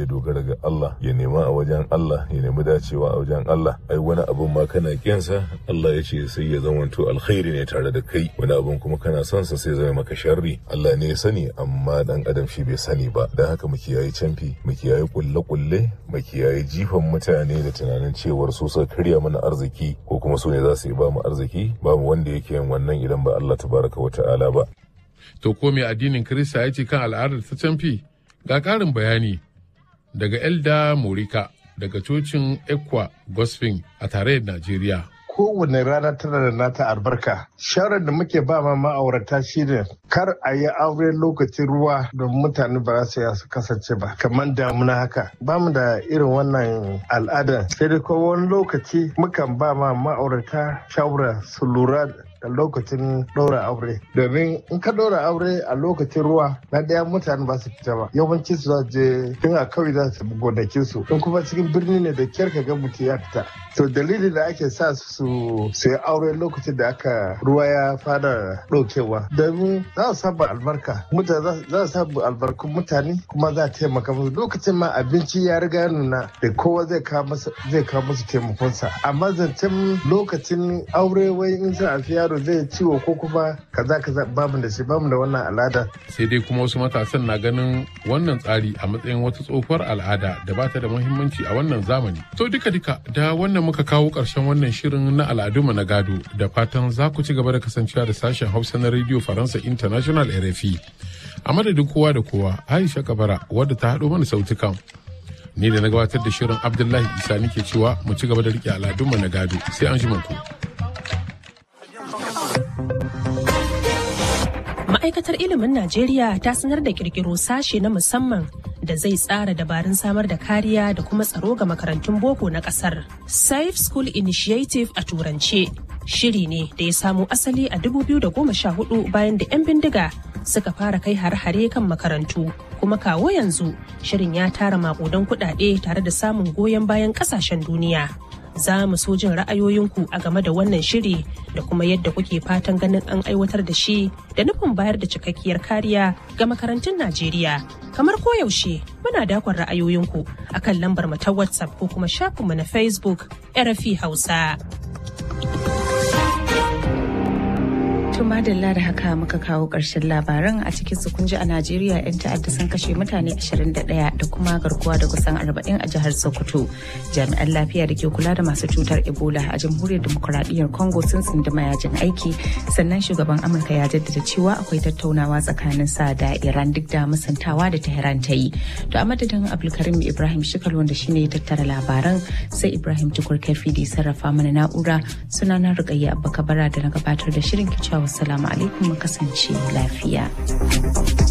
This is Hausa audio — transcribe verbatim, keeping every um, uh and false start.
ya dogara ga Allah, ya nema a wajen Allah, ya nemi dacewa a wajen Allah. Ai wani abun ma kana kinsa, Allah ya ce sai ya zamanto alkhairi ne tare da kai, wani abun kuma kana son sa sai zama maka sharri. Allah ne ya sani amma dan adam shi bai sani ba. Dan haka mu kiyaye canfi, mu kiyaye kulle-kulle, mu kiyaye jifan mutane da tunanin cewar su suka karya mana arziki ko kuma su ne za su yi ba mu arziki. Babu wanda yake yin wannan idan ba Allah tabaraka wa ta'ala ba. To ko me addinin Kirista ya ce kan al'adar ta canfi? Ga ƙarin bayani daga Elda Morika daga cocin Ekwa Gospel a tarayyar Najeriya. Kowane rana tana da nata albarka. Shawarar da muke ba ma ma'aurata shine kar a yi aure lokacin ruwa don mutane ba za su kasance ba kamar damuna haka. Ba mu da irin wannan al'ada. Sai dai ko wani lokaci mukan ba ma ma'aurata shawara su lura da lokacin ɗora aure, domin in ka ɗora aure a lokacin ruwa na ɗaya mutane ba su fita ba, yawanci su za je tun a kawai za su gonakin su, in kuma cikin birni ne da kyar ka ga mutum ya fita. To dalilin da ake sa su su yi aure lokacin da aka ruwa ya fara ɗaukewa, domin za su samu albarka, mutane za su samu albarkun mutane kuma za a taimaka musu. Lokacin ma abinci ya riga nuna da kowa zai kawo musu taimakonsa, amma zancen lokacin aure wai in za a fi yaro zai ciwo ko kuma kaza kaza bamu da shi, bamu da wannan al'ada. Sai dai kuma wasu matasan na ganin wannan tsari a matsayin wata tsohuwar al'ada da ba ta da muhimmanci a wannan zamani. To duka duka da wannan muka kawo ƙarshen wannan shirin na al'adunmu na gado, da fatan za ku ci gaba da kasancewa da sashen Hausa na Radio Faransa International R F I. A madadin kowa da kowa, Aisha Kabara wadda ta haɗo mana sautukan. Ni da na gabatar da shirin Abdullahi Isa nake cewa mu ci gaba da riƙe al'adunmu na gado. Sai an ji ku. Ma'aikatar ilimin Najeriya ta sanar da kirkiro sashe na musamman da zai tsara dabarun samar da kariya da kuma tsaro ga makarantun boko na kasar. Safe School Initiative a turance shiri ne da ya samo asali a dubu biyu da goma sha hudu bayan da 'yan bindiga suka fara kai hare-hare kan makarantu, kuma kawo yanzu shirin ya tara makudan kuɗaɗe tare da samun goyon bayan ƙasashen duniya. Za mu so jin ra'ayoyinku a game da wannan shiri da kuma yadda kuke fatan ganin an aiwatar da shi da nufin bayar da cikakkiyar kariya ga makarantun Najeriya. Kamar koyaushe muna dakon ra'ayoyinku akan lambar mu ta WhatsApp ko kuma shafinmu na Facebook R F I Hausa. Madalla da haka muka kawo ƙarshen labaran. A cikin su kun ji a Najeriya 'yan ta'adda sun kashe mutane ashirin da ɗaya da kuma garkuwa da kusan arba'in a jihar Sokoto. Jami'an lafiya da ke kula da masu cutar Ebola a jamhuriyar demokuraɗiyyar Congo sun tsinduma yajin aiki, sannan shugaban Amurka ya jaddada cewa akwai tattaunawa tsakanin sa da Iran duk da musantawa da Tehran ta yi. To a madadin Abdulkarim Ibrahim Shikal wanda shine ya tattara labaran, sai Ibrahim Tukur Kafi da sarrafa mana na'ura, sunana Rukayya Abba Kabara da na gabatar da shirin kicewa. Assalamu alaikum, mu kasance lafiya.